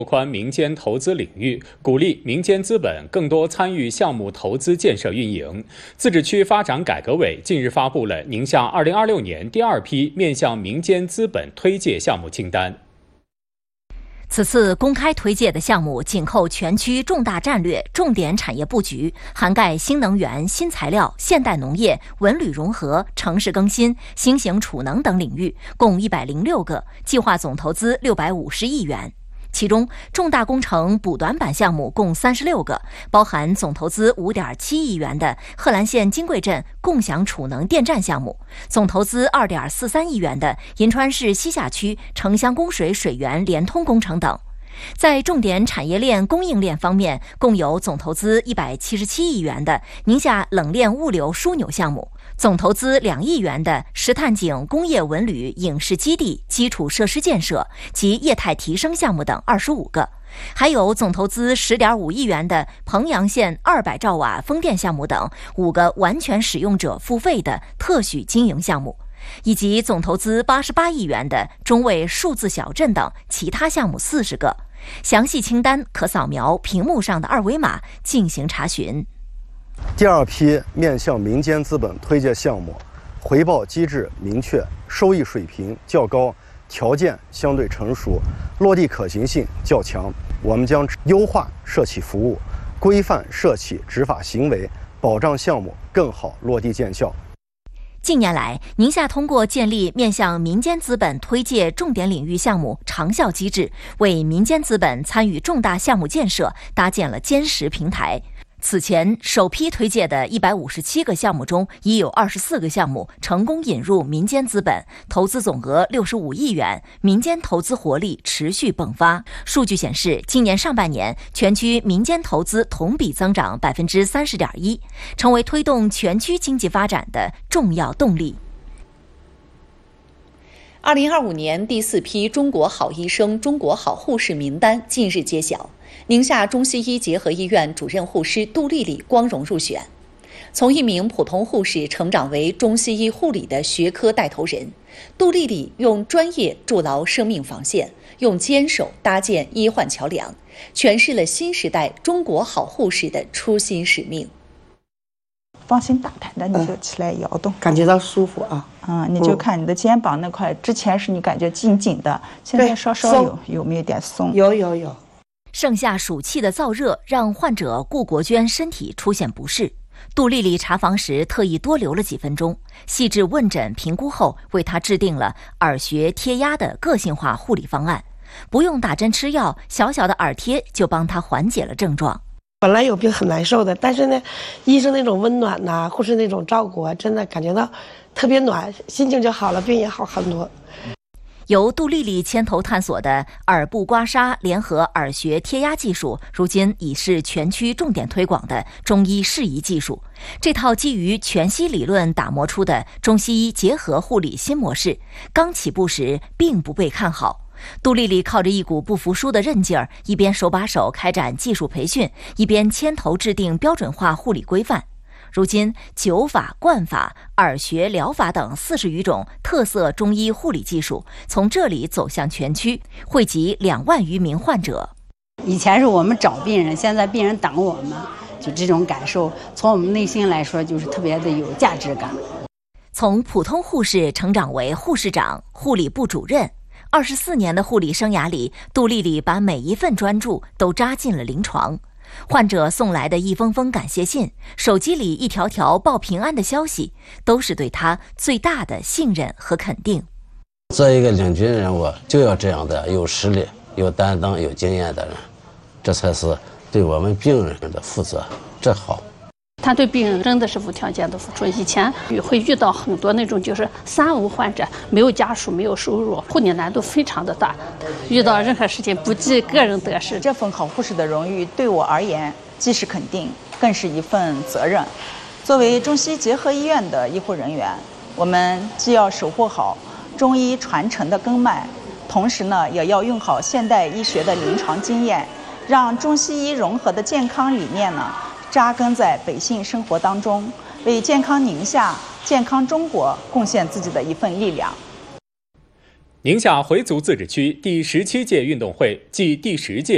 拓宽民间投资领域，鼓励民间资本更多参与项目投资建设运营。自治区发展改革委近日发布了宁夏2026年第2批面向民间资本推介项目清单。 此次公开推介的项目紧扣全区重大战略、重点产业布局，涵盖新能源、新材料、现代农业、文旅融合、城市更新、新型储能等领域，共106个，计划总投资650亿元。其中，重大工程补短板项目共36个，包含总投资5.7亿元的贺兰县金贵镇共享储能电站项目，总投资2.43亿元的银川市西夏区城乡供水水源联通工程等。在重点产业链供应链方面，共有总投资177亿元的宁夏冷链物流枢纽项目，总投资2亿元的石炭井工业文旅影视基地基础设施建设及业态提升项目等25个，还有总投资10.5亿元的彭阳县200兆瓦风电项目等5个完全使用者付费的特许经营项目，以及总投资88亿元的中卫数字小镇等其他项目40个。详细清单可扫描屏幕上的2维码进行查询。 第2批面向民间资本推介项目，回报机制明确，收益水平较高，条件相对成熟，落地可行性较强。我们将优化涉企服务，规范涉企执法行为，保障项目更好落地见效。 近年来，宁夏通过建立面向民间资本推介重点领域项目长效机制，为民间资本参与重大项目建设搭建了坚实平台。此前首批推介的157个项目中，已有24个项目成功引入民间资本，投资总额65亿元，民间投资活力持续迸发。数据显示，今年上半年全区民间投资同比增长30.1%，成为推动全区经济发展的重要动力。 2025年第4批中国好医生、中国好护士名单近日揭晓，宁夏中西医结合医院主任护师杜丽丽光荣入选。从一名普通护士成长为中西医护理的学科带头人，杜丽丽用专业筑牢生命防线，用坚守搭建医患桥梁，诠释了新时代中国好护士的初心使命。 放心大胆的你就起来摇动， 感觉到舒服啊。 你就看你的肩膀那块，之前是你感觉紧紧的，现在稍稍有没有点松？ 有。 盛夏暑气的燥热让患者顾国娟身体出现不适，杜丽丽查房时特意多留了几分钟，细致问诊评估后，为她制定了耳穴贴压的个性化护理方案，不用打针吃药，小小的耳贴就帮她缓解了症状。 本来有病很难受的，但是呢，医生那种温暖呐，护士那种照顾啊，真的感觉到特别暖，心情就好了，病也好很多。 由杜丽丽牵头探索的耳部刮痧联合耳穴贴压技术，如今已是全区重点推广的中医适宜技术。这套基于全息理论打磨出的中西医结合护理新模式，刚起步时并不被看好。杜丽丽靠着一股不服输的韧劲儿，一边手把手开展技术培训，一边牵头制定标准化护理规范。如今，灸法、灌法、耳穴疗法等40余种特色中医护理技术从这里走向全区，惠及2万余名患者。 以前是我们找病人，现在病人等我们，就这种感受，从我们内心来说，就是特别的有价值感。 从普通护士成长为护士长、护理部主任。24年的护理生涯里，杜丽丽把每一份专注都扎进了临床。患者送来的一封封感谢信，手机里一条条报平安的消息，都是对她最大的信任和肯定。 做一个领军人物，就要这样的有实力、有担当、有经验的人，这才是对我们病人的负责，这好。 他对病人真的是无条件的付出。以前会遇到很多那种就是3无患者，没有家属，没有收入，护理难度非常的大，遇到任何事情不计个人得失。 这份好护士的荣誉对我而言，既是肯定，更是一份责任。作为中西结合医院的医护人员，我们既要守护好中医传承的根脉，同时呢，也要用好现代医学的临床经验，让中西医融合的健康理念呢扎根在百姓生活当中，为健康宁夏、健康中国贡献自己的一份力量。 宁夏回族自治区第17届运动会暨第10届